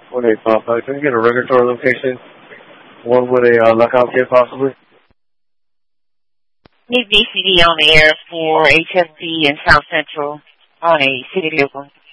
1855. Can we get a regulatory location? One with a lockout kit, possibly? Need BCD on the air for HFD in South Central on a city vehicle.